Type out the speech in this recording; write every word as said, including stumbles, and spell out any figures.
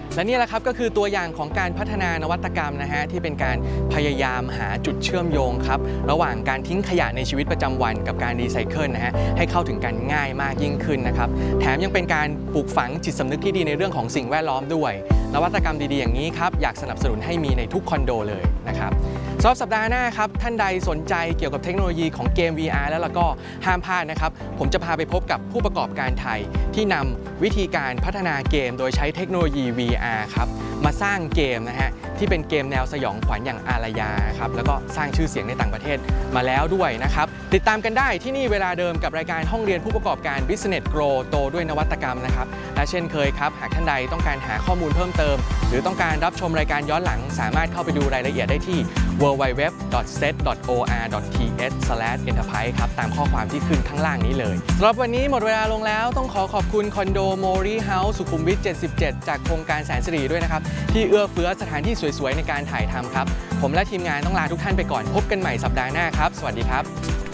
และนี่แหละครับก็คือตัวอย่างของการพัฒนานวัตกรรมนะฮะที่เป็นการพยายามหาจุดเชื่อมโยงครับระหว่างการทิ้งขยะในชีวิตประจำวันกับการรีไซเคิลนะฮะให้เข้าถึงกันง่ายมากยิ่งขึ้นนะครับแถมยังเป็นการปลูกฝังจิตสำนึกที่ดีในเรื่องของสิ่งแวดล้อมด้วยนวัตกรรมดีๆอย่างนี้ครับอยากสนับสนุนให้มีในทุกคอนโดเลยนะครับสำหรับสัปดาห์หน้าครับท่านใดสนใจเกี่ยวกับเทคโนโลยีของเกม วี อาร์ แล้วเราก็ห้ามพลาดนะครับผมจะพาไปพบกับผู้ประกอบการไทยที่นำวิธีการพัฒนาเกมโดยใช้เทคโนโลยี วี อาร์ ครับมาสร้างเกมนะฮะที่เป็นเกมแนวสยองขวัญอย่างอารยาครับแล้วก็สร้างชื่อเสียงในต่างประเทศมาแล้วด้วยนะครับติดตามกันได้ที่นี่เวลาเดิมกับรายการห้องเรียนผู้ประกอบการ Business Grow โตด้วยนวัตกรรมนะครับและเช่นเคยครับหากท่านใดต้องการหาข้อมูลเพิ่มเติมหรือต้องการรับชมรายการย้อนหลังสามารถเข้าไปดูรายละเอียดได้ที่ ดับเบิลยู ดับเบิลยู ดับเบิลยู ดอท เซต ดอท โอ อาร์ ดอท ที เอช สแลช เอ็นเตอร์ไพรส์ ครับตามข้อความที่ขึ้นข้างล่างนี้เลยสำหรับวันนี้หมดเวลาลงแล้วต้องขอขอบคุณคอนโดโมรีเฮาส์สุขุมวิทเจ็ดสิบเจ็ดจากโครงการแสนสิริด้วยนะครับที่เอื้อเฟื้อสถานที่สวยๆในการถ่ายทำครับผมและทีมงานต้องลาทุกท่านไปก่อนพบกันใหม่สัปดาห์หน้าครับสวัสดีครับ